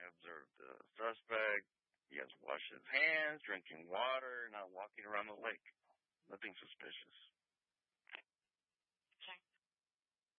observed the suspect. He has washed his hands, drinking water, not walking around the lake. Nothing suspicious.